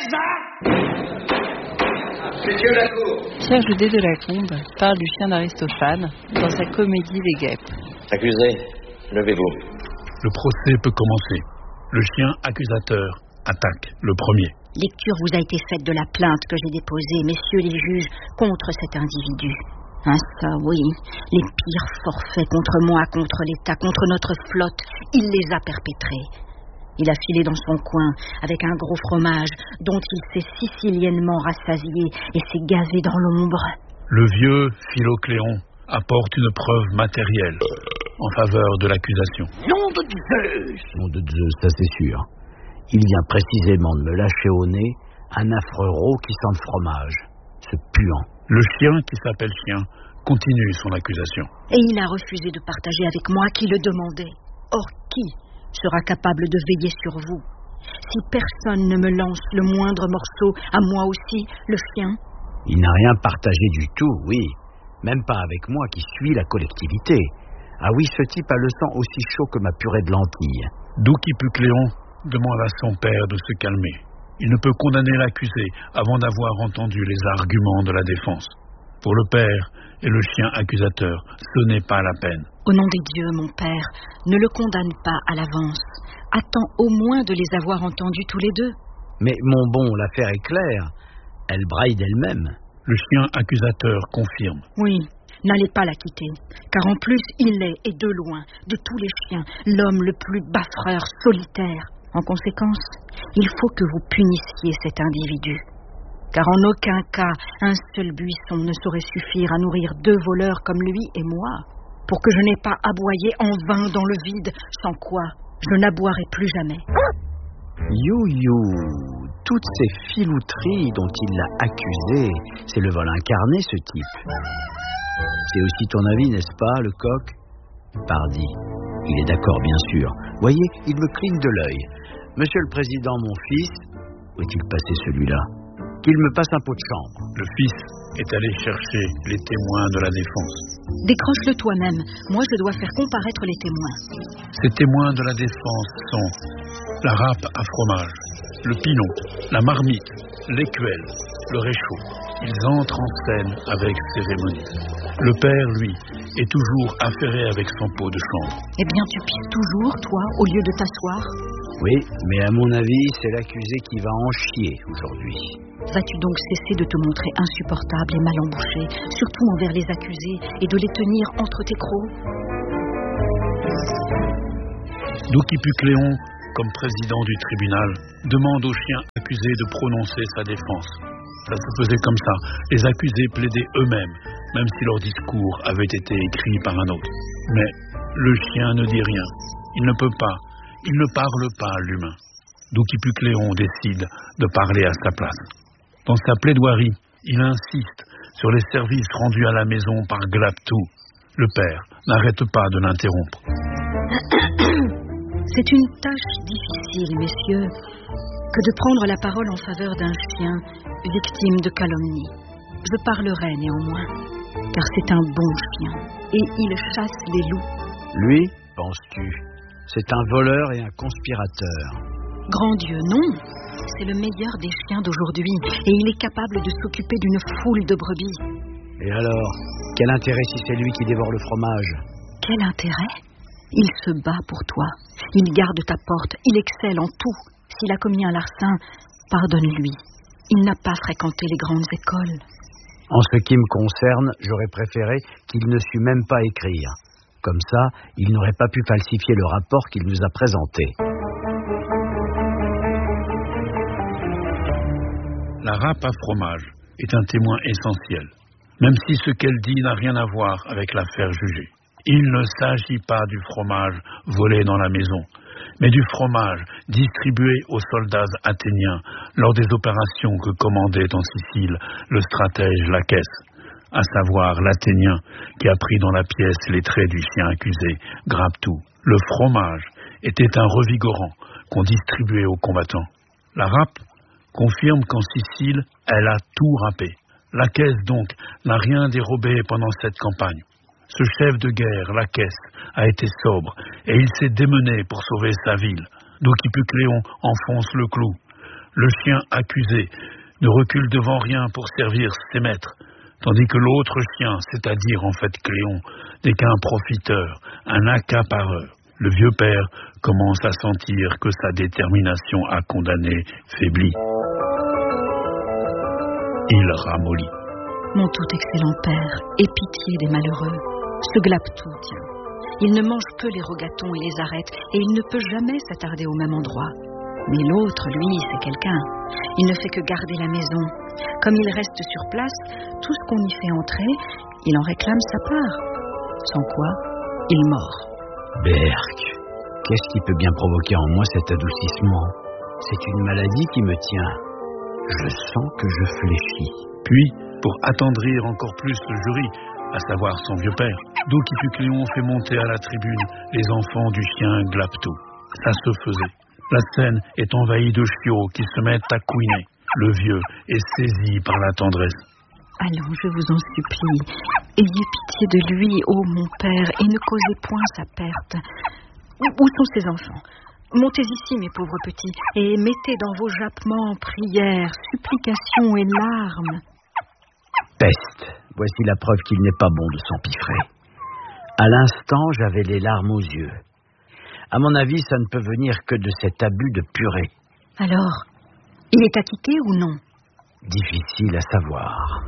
Monsieur Lacour. Pierre Judet de Lacombe parle du chien d'Aristophane dans sa comédie Les Guêpes. Accusé, levez-vous. Le procès peut commencer. Le chien accusateur attaque le premier. Lecture vous a été faite de la plainte que j'ai déposée, messieurs les juges, contre cet individu. Ah ça, oui, les pires forfaits contre moi, contre l'État, contre notre flotte, il les a perpétrés. Il a filé dans son coin avec un gros fromage dont il s'est siciliennement rassasié et s'est gazé dans l'ombre. Le vieux Philocléon apporte une preuve matérielle en faveur de l'accusation. Nom de Zeus! Nom de Zeus, ça c'est sûr. Il vient précisément de me lâcher au nez un affreux rot qui sent le fromage, ce puant. Le chien qui s'appelle chien continue son accusation. Et il a refusé de partager avec moi qui le demandait. Or qui sera capable de veiller sur vous si personne ne me lance le moindre morceau, à moi aussi, le chien? Il n'a rien partagé du tout, oui. Même pas avec moi qui suis la collectivité. Ah oui, ce type a le sang aussi chaud que ma purée de lentilles. Douquipucléon demande à son père de se calmer. Il ne peut condamner l'accusé avant d'avoir entendu les arguments de la défense. Pour le père et le chien accusateur, ce n'est pas la peine. Au nom des dieux, mon père, ne le condamne pas à l'avance. Attends au moins de les avoir entendus tous les deux. Mais mon bon, l'affaire est claire. Elle braille d'elle-même. Le chien accusateur confirme. Oui, n'allez pas la quitter, car en plus il est, et de loin, de tous les chiens, l'homme le plus baffreur, solitaire. En conséquence, il faut que vous punissiez cet individu. Car en aucun cas, un seul buisson ne saurait suffire à nourrir 2 voleurs comme lui et moi, pour que je n'ai pas aboyé en vain dans le vide, sans quoi je n'aboierai plus jamais. Toutes ces filouteries dont il l'a accusé, c'est le vol incarné, ce type. C'est aussi ton avis, n'est-ce pas, le coq? Pardi, il est d'accord, bien sûr. Voyez, il me cligne de l'œil. Monsieur le Président, mon fils, où est-il passé celui-là? Qu'il me passe un pot de chambre. Le fils est allé chercher les témoins de la défense. Décroche-le toi-même. Moi, je dois faire comparaître les témoins. Ces témoins de la défense sont la râpe à fromage, le pinon, la marmite, l'écuelle, le réchaud. Ils entrent en scène avec cérémonie. Le père, lui, est toujours affairé avec son pot de chambre. Eh bien, tu pisses toujours, toi, au lieu de t'asseoir? Oui, mais à mon avis, c'est l'accusé qui va en chier aujourd'hui. Vas-tu donc cesser de te montrer insupportable et mal embouché, surtout envers les accusés, et de les tenir entre tes crocs? Douquipucléon, comme président du tribunal, demande au chien accusé de prononcer sa défense. Ça se faisait comme ça. Les accusés plaidaient eux-mêmes, même si leur discours avait été écrit par un autre. Mais le chien ne dit rien. Il ne peut pas. Il ne parle pas, l'humain. Douquipucléon décide de parler à sa place. Dans sa plaidoirie, il insiste sur les services rendus à la maison par Glaptou. Le père n'arrête pas de l'interrompre. C'est une tâche difficile, messieurs, que de prendre la parole en faveur d'un chien victime de calomnie. Je parlerai néanmoins, car c'est un bon chien, et il chasse les loups. Lui, penses-tu, c'est un voleur et un conspirateur. Grand Dieu, non! C'est le meilleur des chiens d'aujourd'hui, et il est capable de s'occuper d'une foule de brebis. Et alors, quel intérêt si c'est lui qui dévore le fromage? Quel intérêt? Il se bat pour toi, il garde ta porte, il excelle en tout. S'il a commis un larcin, pardonne-lui. Il n'a pas fréquenté les grandes écoles. En ce qui me concerne, j'aurais préféré qu'il ne sût même pas écrire. Comme ça, il n'aurait pas pu falsifier le rapport qu'il nous a présenté. La râpe à fromage est un témoin essentiel, même si ce qu'elle dit n'a rien à voir avec l'affaire jugée. Il ne s'agit pas du fromage volé dans la maison, mais du fromage distribué aux soldats athéniens lors des opérations que commandait en Sicile le stratège Laquès, à savoir l'Athénien qui a pris dans la pièce les traits du chien accusé, Graptou. Le fromage était un revigorant qu'on distribuait aux combattants. La râpe confirme qu'en Sicile, elle a tout râpé. Laquès, donc, n'a rien dérobé pendant cette campagne. Ce chef de guerre, Laquès, a été sobre et il s'est démené pour sauver sa ville. Douquipucléon enfonce le clou. Le chien accusé ne recule devant rien pour servir ses maîtres, tandis que l'autre chien, c'est-à-dire en fait Cléon, n'est qu'un profiteur, un accapareur. Le vieux père commence à sentir que sa détermination à condamner faiblit. Il ramollit. Mon tout excellent père, aie pitié des malheureux. Ce Glaptou, tiens. Il ne mange que les rogatons et les arêtes, et il ne peut jamais s'attarder au même endroit. Mais l'autre, lui, c'est quelqu'un. Il ne fait que garder la maison. Comme il reste sur place, tout ce qu'on y fait entrer, il en réclame sa part. Sans quoi, il mord. Berk, qu'est-ce qui peut bien provoquer en moi cet adoucissement? C'est une maladie qui me tient. Je sens que je fléchis. Puis, pour attendrir encore plus le jury, à savoir son vieux père, Doukipucléon fait monter à la tribune les enfants du chien Glaptou. Ça se faisait. La scène est envahie de chiots qui se mettent à couiner. Le vieux est saisi par la tendresse. Allons, je vous en supplie, ayez pitié de lui, ô mon père, et ne causez point sa perte. Où sont ses enfants? Montez ici, mes pauvres petits, et mettez dans vos jappements prières, supplications et larmes. Peste, voici la preuve qu'il n'est pas bon de s'empiffrer. À l'instant, j'avais les larmes aux yeux. À mon avis, ça ne peut venir que de cet abus de purée. Alors, il est acquitté ou non? Difficile à savoir.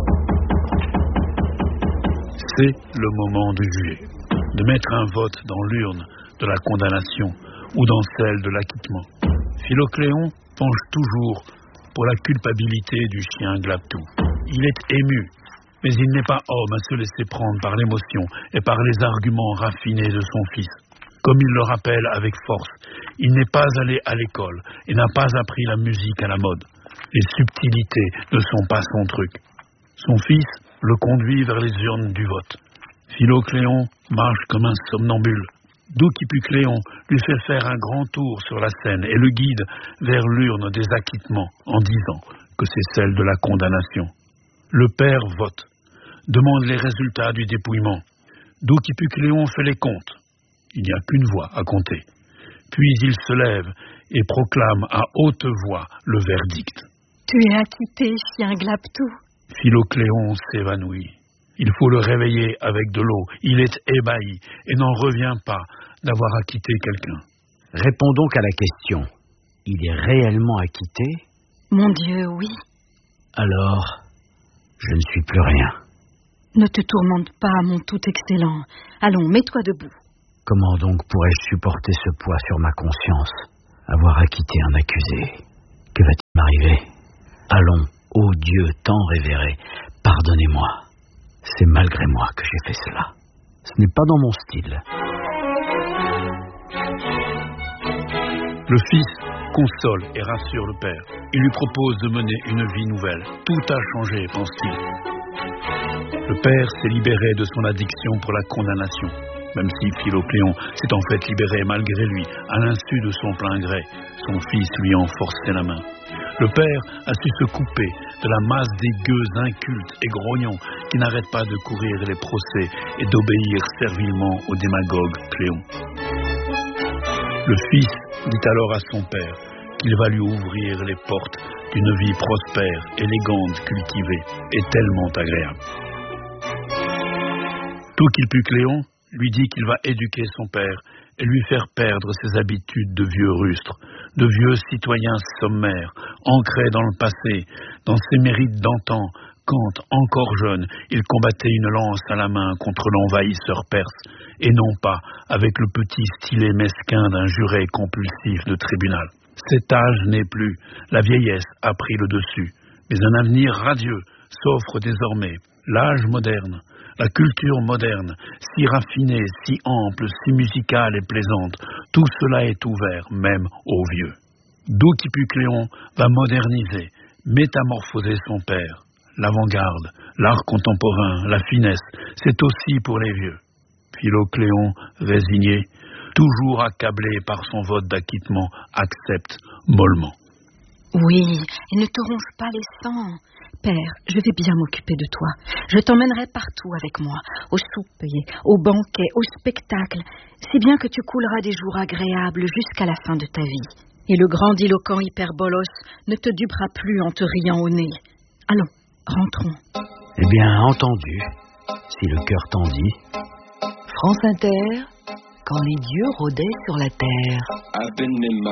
C'est le moment de juger, de mettre un vote dans l'urne de la condamnation ou dans celle de l'acquittement. Philocléon penche toujours pour la culpabilité du chien Glaptou. Il est ému, mais il n'est pas homme à se laisser prendre par l'émotion et par les arguments raffinés de son fils. Comme il le rappelle avec force, il n'est pas allé à l'école et n'a pas appris la musique à la mode. Les subtilités ne sont pas son truc. Son fils le conduit vers les urnes du vote. Philocléon marche comme un somnambule. Doukipucléon lui fait faire un grand tour sur la scène et le guide vers l'urne des acquittements en disant que c'est celle de la condamnation. Le père vote, demande les résultats du dépouillement. Doukipucléon fait les comptes. Il n'y a qu'une voix à compter. Puis il se lève et proclame à haute voix le verdict. Tu es acquitté, chien Glaptou. Philocléon s'évanouit. Il faut le réveiller avec de l'eau. Il est ébahi et n'en revient pas d'avoir acquitté quelqu'un. Réponds donc à la question. Il est réellement acquitté? Mon Dieu, oui. Alors, je ne suis plus rien. Ne te tourmente pas, mon tout excellent. Allons, mets-toi debout. Comment donc pourrais-je supporter ce poids sur ma conscience? Avoir acquitté un accusé. Que va-t-il m'arriver? Allons, ô Dieu tant révéré, pardonnez-moi. C'est malgré moi que j'ai fait cela. Ce n'est pas dans mon style. Le fils console et rassure le père. Il lui propose de mener une vie nouvelle. Tout a changé, pense-t-il. Le père s'est libéré de son addiction pour la condamnation. Même si Philocléon s'est en fait libéré malgré lui, à l'insu de son plein gré, son fils lui en forçait la main. Le père a su se couper de la masse des gueux incultes et grognons qui n'arrêtent pas de courir les procès et d'obéir servilement au démagogue Cléon. Le fils dit alors à son père qu'il va lui ouvrir les portes d'une vie prospère, élégante, cultivée et tellement agréable. Doukipucléon lui dit qu'il va éduquer son père et lui faire perdre ses habitudes de vieux rustres, de vieux citoyens sommaires, ancrés dans le passé, dans ses mérites d'antan, quand, encore jeune, il combattait une lance à la main contre l'envahisseur perse, et non pas avec le petit stylet mesquin d'un juré compulsif de tribunal. Cet âge n'est plus, la vieillesse a pris le dessus, mais un avenir radieux s'offre désormais. L'âge moderne, la culture moderne, si raffinée, si ample, si musicale et plaisante, tout cela est ouvert même aux vieux. Doukipucléon va moderniser, métamorphoser son père. L'avant-garde, l'art contemporain, la finesse, c'est aussi pour les vieux. Philocléon, résigné, toujours accablé par son vote d'acquittement, accepte mollement. Oui, et ne te ronge pas les sangs. Père, je vais bien m'occuper de toi. Je t'emmènerai partout avec moi, au souper, au banquet, au spectacle, si bien que tu couleras des jours agréables jusqu'à la fin de ta vie. Et le grandiloquent hyperbolos ne te dupera plus en te riant au nez. Allons, rentrons. Eh bien, entendu, si le cœur t'en dit. France Inter, quand les dieux rôdaient sur la terre.